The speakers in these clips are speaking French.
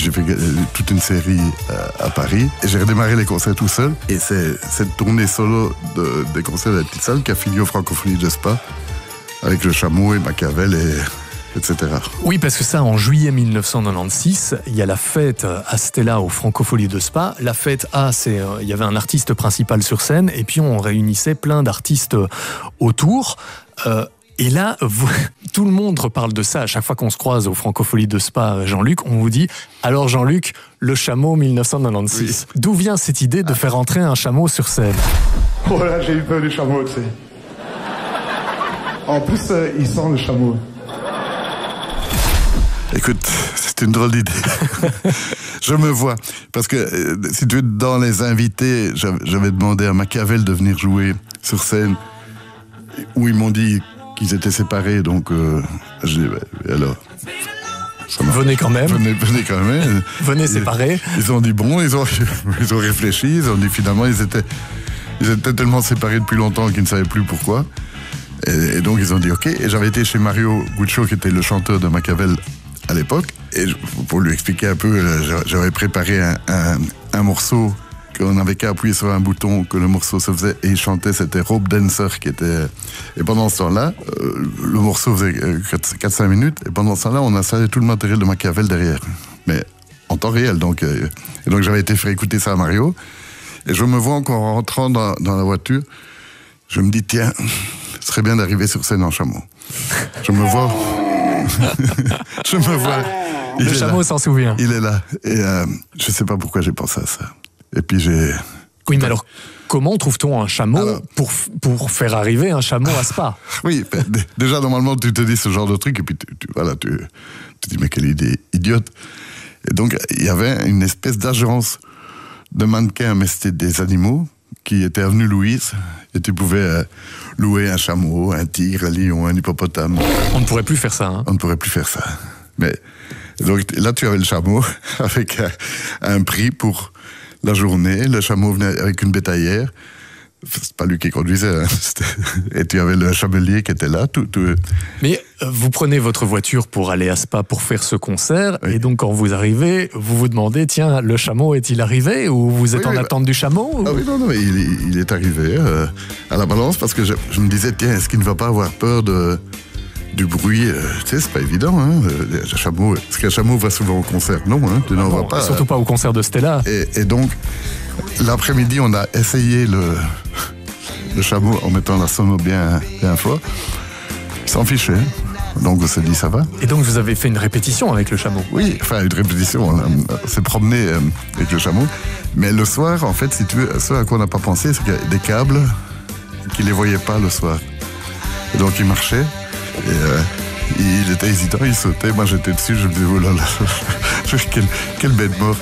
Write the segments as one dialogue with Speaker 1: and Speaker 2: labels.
Speaker 1: j'ai fait toute une série à Paris. Et j'ai redémarré les concerts tout seul. Et c'est cette tournée solo des concerts de la petite salle qui a fini au Francophonie de Spa avec le Chameau et Machiavel etc.
Speaker 2: Oui, parce que ça, en juillet 1996, il y a la fête à Stella au Francophonie de Spa. La fête c'est il y avait un artiste principal sur scène et puis on réunissait plein d'artistes autour. Et là, tout le monde reparle de ça. À chaque fois qu'on se croise au Francophonie de Spa, Jean-Luc, on vous dit « Alors Jean-Luc, le Chameau 1996 oui. ». D'où vient cette idée de faire entrer un chameau sur scène?
Speaker 3: Oh là, j'ai eu peur du chameau, tu sais. En plus, il sent le chameau.
Speaker 1: Écoute, c'est une drôle d'idée. Je me vois. Parce que, si tu es dans les invités, j'avais demandé à Machiavel de venir jouer sur scène, où ils m'ont dit qu'ils étaient séparés, donc je dis, alors...
Speaker 2: Venez quand même.
Speaker 1: Venez quand même.
Speaker 2: Venez séparés.
Speaker 1: Ils ont dit bon, ils ont réfléchi, ils ont dit finalement, ils étaient tellement séparés depuis longtemps qu'ils ne savaient plus pourquoi. Et donc ils ont dit ok. Et j'avais été chez Mario Guccio, qui était le chanteur de Machiavel à l'époque, et pour lui expliquer un peu, j'avais préparé un morceau qu'on n'avait qu'à appuyer sur un bouton, que le morceau se faisait, et il chantait, c'était Rope Dancer qui était... Et pendant ce temps-là, le morceau faisait 4-5 minutes, et pendant ce temps-là, on installait tout le matériel de Machiavel derrière. Mais en temps réel, donc... Et donc j'avais été faire écouter ça à Mario, et je me vois encore en rentrant dans la voiture, je me dis, tiens, ce serait bien d'arriver sur scène en chameau. Je me vois... je me vois...
Speaker 2: Le chameau s'en souvient.
Speaker 1: Il est là. Et je sais pas pourquoi j'ai pensé à ça. Et puis j'ai...
Speaker 2: Oui, mais alors, comment trouve-t-on un chameau pour faire arriver un chameau à Spa?
Speaker 1: Oui, déjà, normalement, tu te dis ce genre de truc, et puis tu dis, mais quelle idée idiote. Et donc, il y avait une espèce d'agence de mannequins, mais c'était des animaux, qui était avenue Louise, et tu pouvais louer un chameau, un tigre, un lion, un hippopotame.
Speaker 2: On ne pourrait plus faire ça. Hein.
Speaker 1: On ne pourrait plus faire ça. Mais donc là, tu avais le chameau avec un prix pour la journée. Le chameau venait avec une bétaillère. C'est pas lui qui conduisait. Hein. Et tu avais le chamelier qui était là. Tout.
Speaker 2: Mais vous prenez votre voiture pour aller à Spa pour faire ce concert. Oui. Et donc, quand vous arrivez, vous vous demandez, tiens, le chameau est-il arrivé? Ou vous êtes en attente du chameau ou...
Speaker 1: Ah oui, non, mais il est arrivé à la balance, parce que je me disais, tiens, est-ce qu'il ne va pas avoir peur du bruit? Tu sais, c'est pas évident, hein. Le chameau, parce qu'un chameau va souvent au concert. Non, hein, tu n'en vas pas.
Speaker 2: Surtout pas au concert de Stella.
Speaker 1: Et donc, l'après-midi, on a essayé le chameau en mettant la sono bien fort. Il s'en fichait. Donc, on s'est dit, ça va.
Speaker 2: Et donc, vous avez fait une répétition avec le chameau?
Speaker 1: Oui, enfin, une répétition. On s'est promené avec le chameau. Mais le soir, en fait, si tu veux, ce à quoi on n'a pas pensé, c'est qu'il y a des câbles qui ne les voyaient pas le soir. Et donc, ils marchaient. Et il était hésitant, il sautait. Moi, j'étais dessus, je me disais, oh là là, quelle bête mort.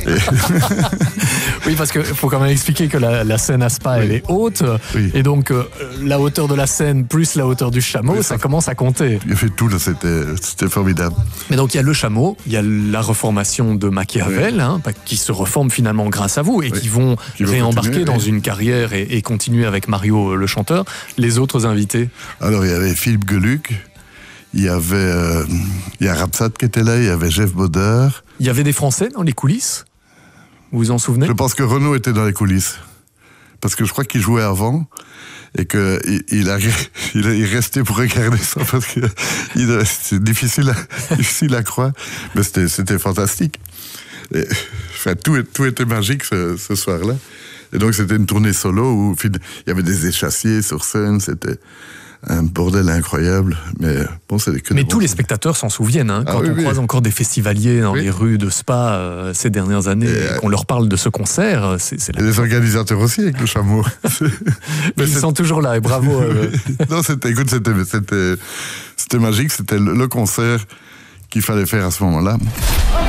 Speaker 2: Oui, parce qu'il faut quand même expliquer que la scène à Spa, elle est haute. Oui. Et donc, la hauteur de la scène plus la hauteur du chameau, ça commence à compter.
Speaker 1: Il a fait tout, là, c'était formidable.
Speaker 2: Mais donc, il y a le chameau, il y a la reformation de Machiavel, hein, qui se reforme finalement grâce à vous et qui vont réembarquer dans une carrière et continuer avec Mario, le chanteur. Les autres invités?
Speaker 1: Alors, il y avait Philippe Geluck. Il y a Rapsat qui était là, il y avait Jeff Boder. Il
Speaker 2: y avait des Français dans les coulisses? Vous vous en souvenez?
Speaker 1: Je pense que Renaud était dans les coulisses. Parce que je crois qu'il jouait avant et qu'il restait pour regarder ça parce que c'est difficile à croire. Mais c'était fantastique. Et, enfin, tout était magique ce soir-là. Et donc c'était une tournée solo où il y avait des échassiers sur scène, c'était un bordel incroyable, mais bon, c'est que...
Speaker 2: Mais tous les spectateurs s'en souviennent, hein, quand on croise encore des festivaliers dans les rues de Spa ces dernières années, et qu'on leur parle de ce concert,
Speaker 1: et les organisateurs aussi avec le chameau.
Speaker 2: Ils sont toujours là, et bravo.
Speaker 1: Non, c'était magique, c'était le concert qu'il fallait faire à ce moment-là.